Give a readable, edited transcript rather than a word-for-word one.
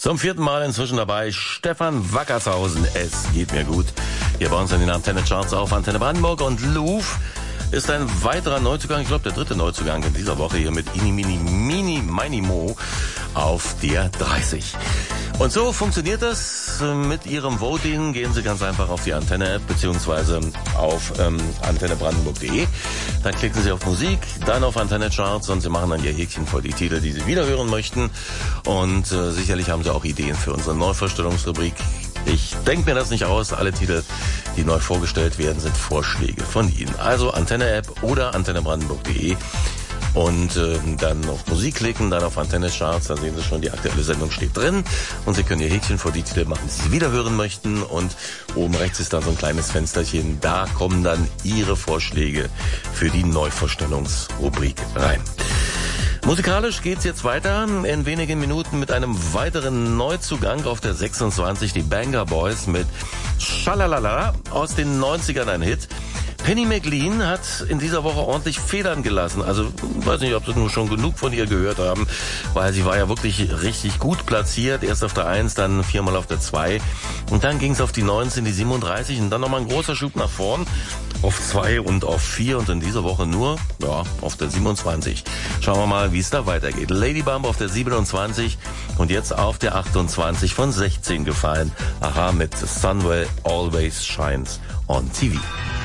Zum 4. Mal inzwischen dabei Stefan Wackershausen. Es geht mir gut. Hier bei uns in den Antenne-Charts auf Antenne Brandenburg. Und Louvre ist ein weiterer Neuzugang, ich glaube der 3. Neuzugang in dieser Woche hier mit Mini Mo auf der 30. Und so funktioniert das. Mit Ihrem Voting gehen Sie ganz einfach auf die Antenne-App beziehungsweise auf antennebrandenburg.de. Dann klicken Sie auf Musik, dann auf Antenne-Charts und Sie machen dann Ihr Häkchen vor die Titel, die Sie wiederhören möchten. Und sicherlich haben Sie auch Ideen für unsere Neuvorstellungsrubrik. Ich denke mir das nicht aus. Alle Titel, die neu vorgestellt werden, sind Vorschläge von Ihnen. Also Antenne-App oder antennebrandenburg.de. Und dann auf Musik klicken, dann auf Antenne-Charts, da sehen Sie schon, die aktuelle Sendung steht drin. Und Sie können Ihr Häkchen vor die Titel machen, die Sie wiederhören möchten. Und oben rechts ist dann so ein kleines Fensterchen. Da kommen dann Ihre Vorschläge für die Neuvorstellungsrubrik rein. Musikalisch geht's jetzt weiter. In wenigen Minuten mit einem weiteren Neuzugang auf der 26, die Banger Boys mit Schalalala aus den 90ern, ein Hit. Penny McLean hat in dieser Woche ordentlich Federn gelassen. Also, ich weiß nicht, ob Sie nur schon genug von ihr gehört haben, weil sie war ja wirklich richtig gut platziert. Erst auf der 1, dann 4-mal auf der 2. Und dann ging's auf die 19, die 37 und dann nochmal ein großer Schub nach vorn auf 2 und auf 4 und in dieser Woche nur, auf der 27. Schauen wir mal, wie es da weitergeht. Lady Bump auf der 27 und jetzt auf der 28 von 16 gefallen. Aha, mit The Sun Will Always Shines on TV.